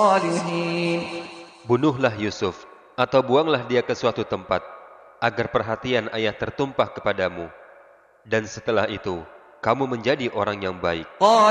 الصالحين. Bunuhlah Yusuf, atau buanglah dia ke suatu tempat, agar perhatian ayah tertumpah kepadamu. Dan setelah itu, kamu menjadi orang yang baik.